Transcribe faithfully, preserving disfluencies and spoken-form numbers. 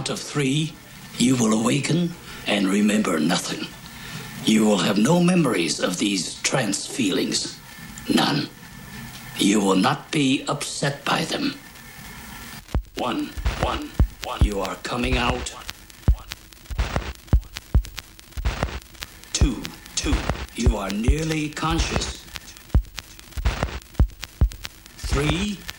count of three, you will awaken and remember nothing. You will have no memories of these trance feelings. None. You will not be upset by them. One, one, one. You are coming out. Two, two. You are nearly conscious. Three,